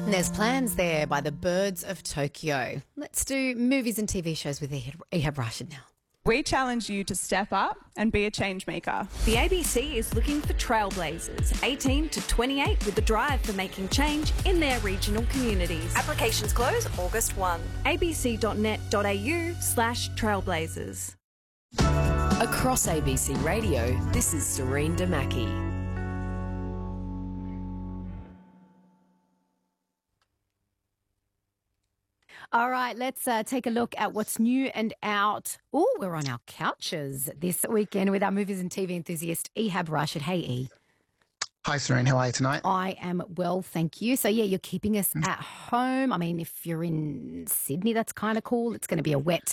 And there's plans there by the Birds of Tokyo. Let's do movies and TV shows with Ehab Rashid now. We challenge you to step up and be a change maker. The ABC is looking for trailblazers, 18 to 28, with the drive for making change in their regional communities. Applications close August 1. abc.net.au/trailblazers. Across ABC Radio, this is Serene Damaki. All right, let's take a look at what's new and out. Oh, we're on our couches this weekend with our movies and TV enthusiast, Ehab Rashid. Hey, E. Hi, Serene. How are you tonight? I am well, thank you. So, yeah, you're keeping us at home. I mean, if you're in Sydney, that's kind of cool. It's going to be a wet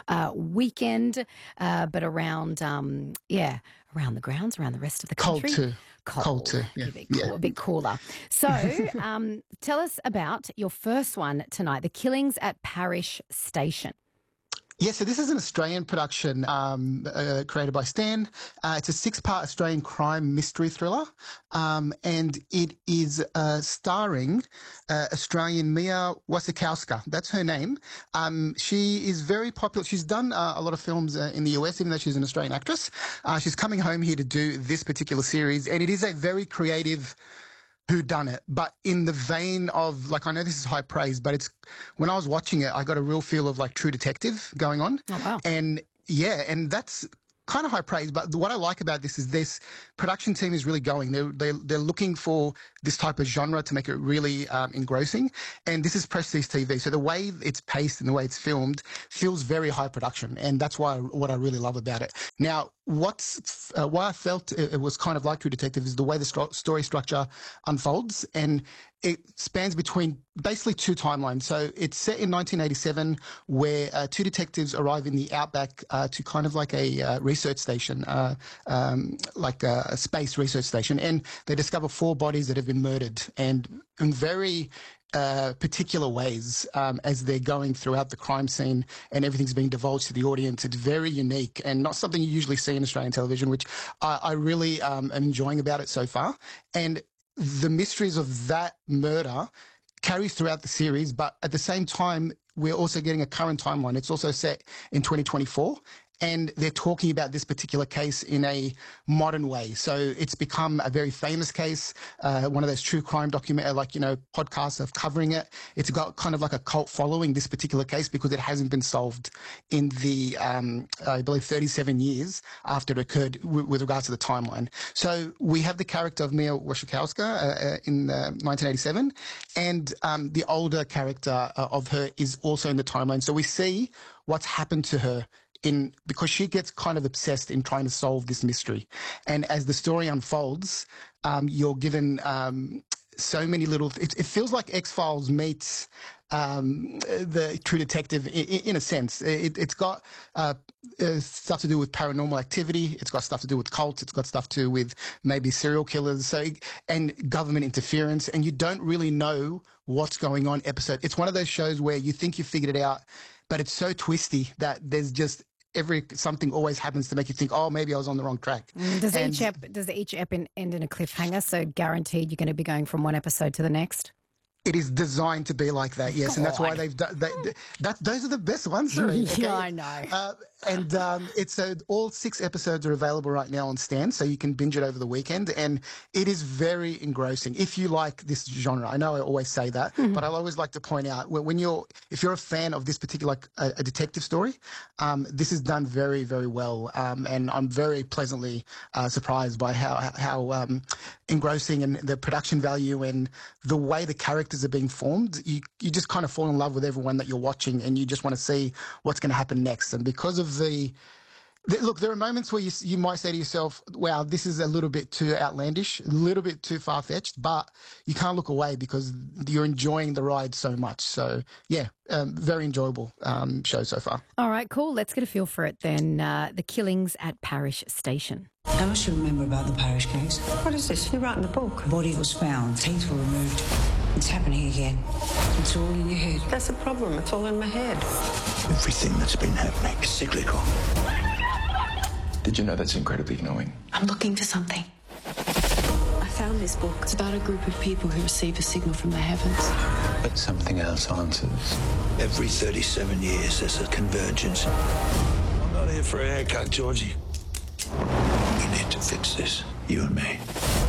weekend, but around, around the grounds, around the rest of the country. Cold too. Cold too, yeah. A bit cooler. So, tell us about your first one tonight, The Killings at Parish Station. Yeah, so this is an Australian production created by Stan. It's a 6-part Australian crime mystery thriller, and it is starring Australian Mia Wasikowska. That's her name. She is very popular. She's done a lot of films in the US, even though she's an Australian actress. She's coming home here to do this particular series, and it is a very creative whodunit, but in the vein of, like, I know this is high praise, but it's, when I was watching it, I got a real feel of like True Detective going on. Oh, wow. And yeah, and that's kind of high praise, but what I like about this is this production team is really going. They're looking for this type of genre to make it really engrossing, and this is prestige TV. So the way it's paced and the way it's filmed feels very high production, and that's what I really love about it. Now, why I felt it was kind of like True Detective is the way the story structure unfolds, and it spans between basically 2 timelines. So it's set in 1987, where 2 detectives arrive in the outback to kind of like a research station, like a space research station, and they discover 4 bodies that have been murdered, and in very particular ways as they're going throughout the crime scene, and everything's being divulged to the audience. It's very unique and not something you usually see in Australian television, which I really am enjoying about it so far. And the mysteries of that murder carries throughout the series, but at the same time, we're also getting a current timeline. It's also set in 2024. And they're talking about this particular case in a modern way. So it's become a very famous case, one of those true crime podcasts of covering it. It's got kind of like a cult following, this particular case, because it hasn't been solved in the, I believe, 37 years after it occurred with regards to the timeline. So we have the character of Mia Wasikowska in 1987, and the older character of her is also in the timeline. So we see what's happened to her because she gets kind of obsessed in trying to solve this mystery. And as the story unfolds, you're given so many little... It feels like X-Files meets the True Detective in a sense. It's got stuff to do with paranormal activity. It's got stuff to do with cults. It's got stuff to do with maybe serial killers, and government interference. And you don't really know what's going on episode. It's one of those shows where you think you figured it out, but it's so twisty that there's just something always happens to make you think, oh, maybe I was on the wrong track. Does each ep end in a cliffhanger? So guaranteed you're going to be going from one episode to the next? It is designed to be like that, yes, and that's why they've done those are the best ones, Serene. Okay? Yeah, I know. And it's all 6 episodes are available right now on Stan, so you can binge it over the weekend, and it is very engrossing if you like this genre. I know I always say that, but I always like to point out if you're a fan of this particular a detective story, this is done very, very well, and I'm very pleasantly surprised by how engrossing and the production value and the way the characters are being formed. You just kind of fall in love with everyone that you're watching, and you just want to see what's going to happen next. And because of look, there are moments where you might say to yourself, wow, this is a little bit too outlandish, a little bit too far-fetched, but you can't look away because you're enjoying the ride so much. So, yeah, very enjoyable show so far. All right, cool. Let's get a feel for it then. The Killings at Parish Station. How much do you remember about the parish case? What is this? You write in the book. Body was found, teeth were removed. It's happening again. It's all in your head. That's the problem. It's all in my head. Everything that's been happening is cyclical. Did you know that's incredibly annoying? I'm looking for something. I found this book? It's about a group of people who receive a signal from the heavens. But something else answers. Every 37 years, there's a convergence. I'm not here for a haircut, Georgie. We need to fix this, you and me.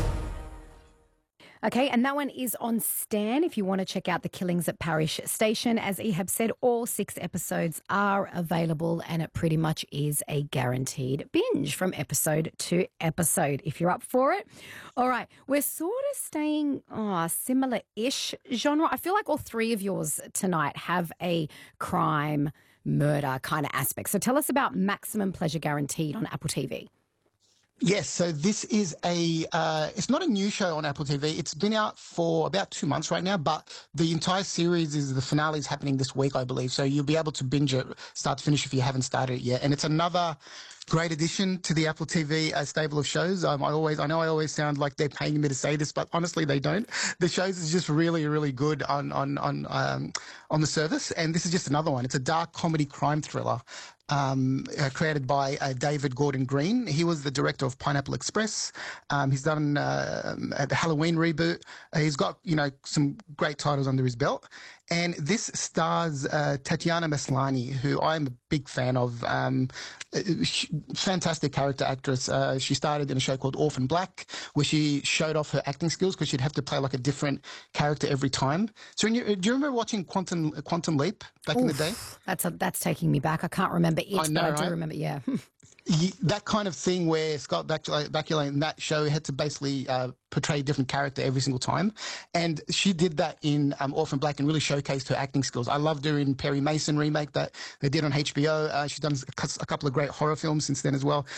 Okay, and that one is on Stan if you want to check out The Killings at Parish Station. As Ehab said, all 6 episodes are available and it pretty much is a guaranteed binge from episode to episode if you're up for it. All right, we're sort of staying similar-ish genre. I feel like all 3 of yours tonight have a crime, murder kind of aspect. So tell us about Maximum Pleasure Guaranteed on Apple TV. Yes, so this is it's not a new show on Apple TV. It's been out for about 2 months right now, but the entire series the finale is happening this week, I believe. So you'll be able to binge it start to finish if you haven't started it yet. And it's another great addition to the Apple TV stable of shows. I know I always sound like they're paying me to say this, but honestly, they don't. The shows is just really, really good on the service. And this is just another one. It's a dark comedy crime thriller. Created by David Gordon Green. He was the director of Pineapple Express. He's done the Halloween reboot. He's got, some great titles under his belt. And this stars Tatiana Maslany, who I'm a big fan of. Fantastic character actress. She started in a show called Orphan Black, where she showed off her acting skills because she'd have to play like a different character every time. So do you remember watching Quantum Leap back in the day? That's taking me back. I can't remember it, but I do remember, yeah. That kind of thing where Scott Bakula in that show had to basically portray a different character every single time. And she did that in Orphan Black and really showcased her acting skills. I loved her in Perry Mason remake that they did on HBO. She's done a couple of great horror films since then as well.